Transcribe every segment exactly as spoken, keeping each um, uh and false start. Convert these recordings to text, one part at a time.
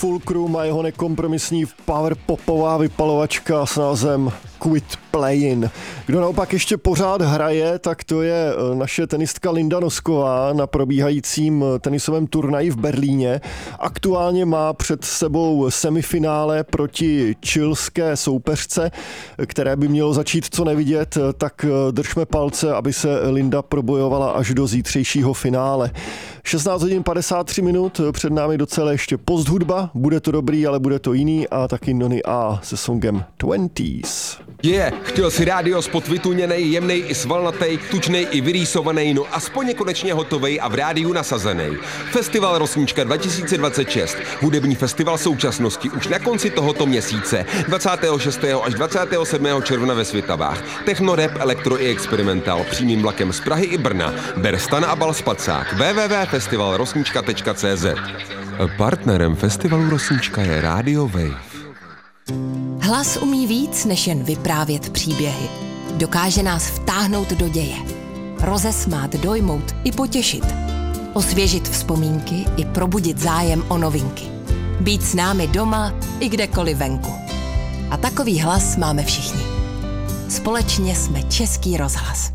Fulcrum a jeho nekompromisní power popová vypalovačka s názvem Quit Playin'. Kdo naopak ještě pořád hraje, tak to je naše tenistka Linda Nosková na probíhajícím tenisovém turnaji v Berlíně. Aktuálně má před sebou semifinále proti chilské soupeřce, které by mělo začít co nevidět, tak držme palce, aby se Linda probojovala až do zítřejšího finále. šestnáct hodin padesát tři minut, před námi docela ještě posthudba, bude to dobrý, ale bude to jiný a taky Nony A se songem dvacet. Je, yeah, chtěl si rádiоспot vytuněnej, jemnej i svalnatej, tučnej i vyrýsovanej, no aspoň je konečně hotovej a v rádiu nasazenej. Festival Rosnička dva tisíce dvacet šest, hudební festival současnosti už na konci tohoto měsíce, dvacátého šestého až dvacátého sedmého června ve Svitavách. Techno, rap, elektro i experimentál, přímým vlakem z Prahy i Brna. Ber stan a bal spacák. w w w tečka festival rosnička tečka c z. Partnerem festivalu Rosnička je Radio Wave. Hlas umí víc, než jen vyprávět příběhy. Dokáže nás vtáhnout do děje. Rozesmát, dojmout i potěšit. Osvěžit vzpomínky i probudit zájem o novinky. Být s námi doma i kdekoliv venku. A takový hlas máme všichni. Společně jsme Český rozhlas.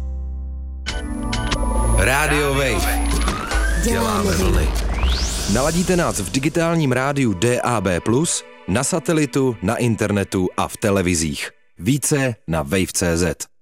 Radio Wave. Děláme vlny. Naladíte nás v digitálním rádiu D A B plus, na satelitu, na internetu a v televizích. Více na wave tečka cé zet.